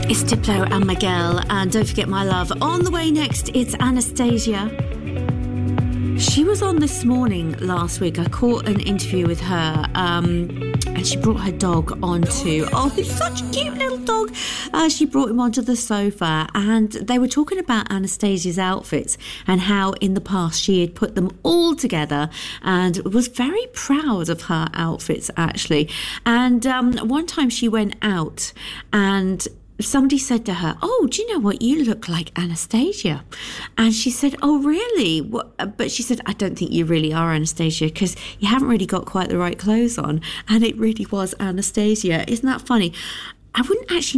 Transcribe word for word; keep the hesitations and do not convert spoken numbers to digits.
It's Diplo and Miguel, and don't forget my love. On the way next, it's Anastasia. She was on This Morning last week. I caught an interview with her, um, and she brought her dog onto, oh, he's such a cute little dog. Uh, she brought him onto the sofa, and they were talking about Anastasia's outfits and how in the past she had put them all together and was very proud of her outfits, actually. And um, one time she went out and somebody said to her, oh, do you know what? You look like Anastasia. And she said, oh, really? What? But she said, I don't think you really are Anastasia because you haven't really got quite the right clothes on. And it really was Anastasia. Isn't that funny? I wouldn't actually